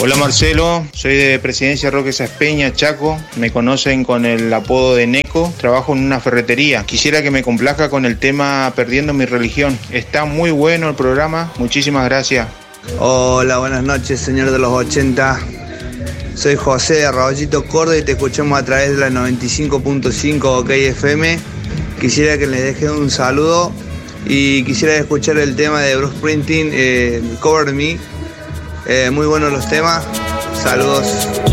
Hola Marcelo, soy de Presidencia Roque Saspeña, Chaco. Me conocen con el apodo de Neco. Trabajo en una ferretería. Quisiera que me complazca con el tema Perdiendo mi religión. Está muy bueno el programa. Muchísimas gracias. Hola, buenas noches, señor de los 80. Soy José de Arroyito Córdoba y te escuchamos a través de la 95.5 OK FM. Quisiera que les deje un saludo y quisiera escuchar el tema de Bruce Springsteen, Cover Me. Muy buenos los temas. Saludos.